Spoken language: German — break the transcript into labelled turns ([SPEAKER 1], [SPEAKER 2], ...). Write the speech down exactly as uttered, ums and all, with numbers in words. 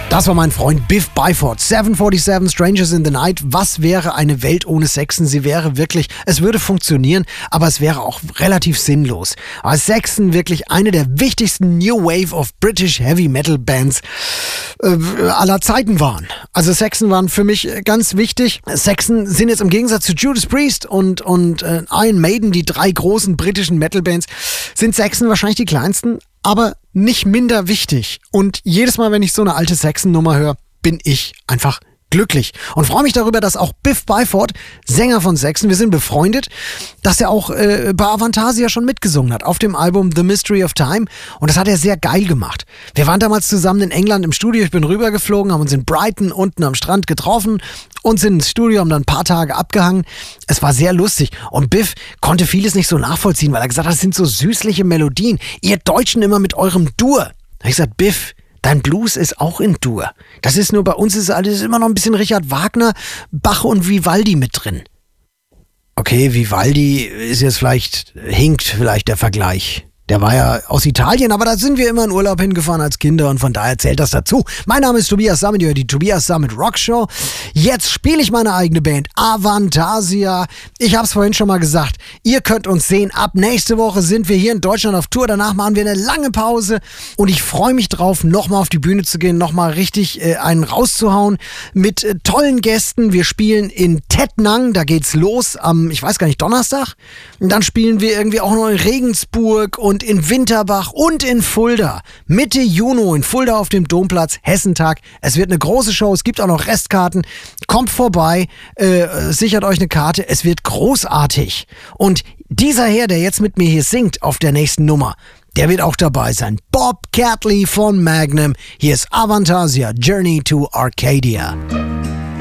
[SPEAKER 1] Das war mein Freund Biff Byford. sieben siebenundvierzig, Strangers in the Night. Was wäre eine Welt ohne Saxon? Sie wäre wirklich, es würde funktionieren, aber es wäre auch relativ sinnlos. Aber Saxon wirklich eine der wichtigsten New Wave of British Heavy Metal Bands äh, aller Zeiten waren. Also Saxon waren für mich ganz wichtig. Saxon sind jetzt im Gegensatz zu Judas Priest und, und äh, Iron Maiden, die drei großen britischen Metal Bands, sind Saxon wahrscheinlich die kleinsten, aber nicht minder wichtig. Und jedes Mal, wenn ich so eine alte Saxon-Nummer höre, bin ich einfach glücklich. Und freue mich darüber, dass auch Biff Byford, Sänger von Saxon, wir sind befreundet, dass er auch äh, bei Avantasia schon mitgesungen hat, auf dem Album The Mystery of Time. Und das hat er sehr geil gemacht. Wir waren damals zusammen in England im Studio, ich bin rübergeflogen, haben uns in Brighton unten am Strand getroffen und sind ins Studio, haben dann ein paar Tage abgehangen. Es war sehr lustig. Und Biff konnte vieles nicht so nachvollziehen, weil er gesagt hat, das sind so süßliche Melodien. Ihr Deutschen immer mit eurem Dur. Da habe ich gesagt, Biff, dein Blues ist auch in Dur. Das ist nur, bei uns ist alles immer noch ein bisschen Richard Wagner, Bach und Vivaldi mit drin. Okay, Vivaldi ist jetzt vielleicht, hinkt vielleicht der Vergleich. Der war ja aus Italien, aber da sind wir immer in Urlaub hingefahren als Kinder und von daher zählt das dazu. Mein Name ist Tobias Sammet, ihr hört die Tobias Sammet Rock Show. Jetzt spiele ich meine eigene Band, Avantasia. Ich habe es vorhin schon mal gesagt, ihr könnt uns sehen. Ab nächste Woche sind wir hier in Deutschland auf Tour. Danach machen wir eine lange Pause und ich freue mich drauf, nochmal auf die Bühne zu gehen, nochmal richtig äh, einen rauszuhauen mit äh, tollen Gästen. Wir spielen in Tettnang, da geht's los am, ich weiß gar nicht, Donnerstag. Und dann spielen wir irgendwie auch noch in Regensburg und in Winterbach und in Fulda. Mitte Juni in Fulda auf dem Domplatz, Hessentag. Es wird eine große Show, es gibt auch noch Restkarten. Kommt vorbei, äh, sichert euch eine Karte, es wird großartig. Und dieser Herr, der jetzt mit mir hier singt auf der nächsten Nummer, der wird auch dabei sein. Bob Catley von Magnum. Hier ist Avantasia, Journey to Arcadia.